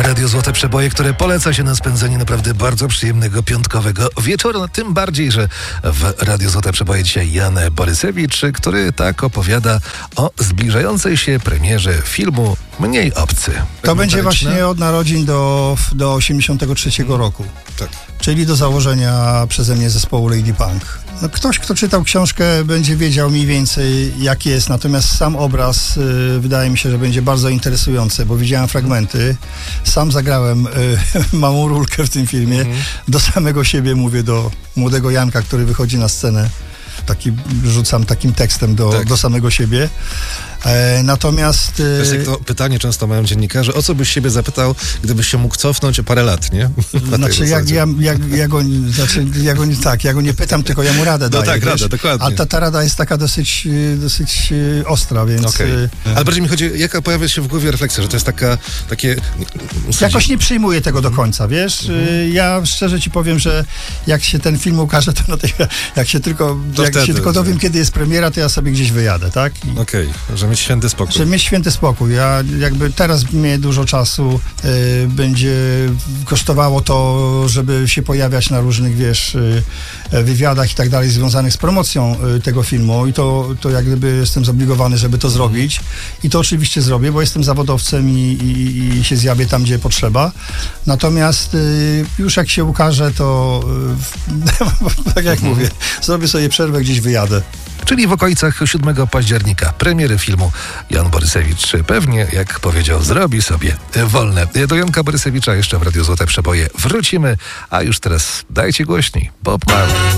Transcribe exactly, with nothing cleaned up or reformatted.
Radio Złote Przeboje, które poleca się na spędzenie naprawdę bardzo przyjemnego piątkowego wieczoru. Tym bardziej, że w Radio Złote Przeboje dzisiaj Jan Borysewicz, który tak opowiada o zbliżającej się premierze filmu Mniej obcy. To będzie właśnie od narodzin do, do osiemdziesiątego trzeciego roku. Tak. Czyli do założenia przeze mnie zespołu Lady Punk. No, ktoś, kto czytał książkę, będzie wiedział mniej więcej, jak jest. Natomiast sam obraz y, wydaje mi się, że będzie bardzo interesujący, bo widziałem fragmenty. Sam zagrałem y, małą rulkę w tym filmie. Mhm. Do samego siebie mówię, do młodego Janka, który wychodzi na scenę. Taki, rzucam takim tekstem do, tak. do samego siebie. E, natomiast... To jest jak to pytanie często mają dziennikarze, o co byś siebie zapytał, gdybyś się mógł cofnąć o parę lat, nie? Znaczy, jak, ja, jak, ja, go, znaczy ja go nie tak, ja go nie pytam, tylko ja mu radę no daję. No tak, wiesz? radę, dokładnie. Ale ta, ta rada jest taka dosyć, dosyć ostra, więc... Okay. Ale bardziej mi chodzi, jaka pojawia się w głowie refleksja, że to jest taka, takie... Jakoś nie przyjmuję tego do końca, wiesz? Mhm. Ja szczerze ci powiem, że jak się ten film ukaże, to no to jak się tylko, jak wtedy, się tylko dowiem, że... kiedy jest premiera, to ja sobie gdzieś wyjadę, tak? Okej, okay. Że mieć święty spokój. Żeby mieć święty spokój. Ja jakby teraz mnie dużo czasu y, będzie kosztowało to, żeby się pojawiać na różnych, wiesz, y, wywiadach i tak dalej, związanych z promocją y, tego filmu i to, to jak gdyby jestem zobligowany, żeby to zrobić i to oczywiście zrobię, bo jestem zawodowcem i, i, i się zjawię tam, gdzie potrzeba. Natomiast y, już jak się ukaże, to y, tak jak mhm. mówię, zrobię sobie przerwę, gdzieś wyjadę. Czyli w okolicach siódmego października premiery filmu Jan Borysewicz pewnie, jak powiedział, zrobi sobie wolne. Do Janka Borysewicza jeszcze w Radio Złote Przeboje wrócimy, a już teraz dajcie głośniej Bob Marley.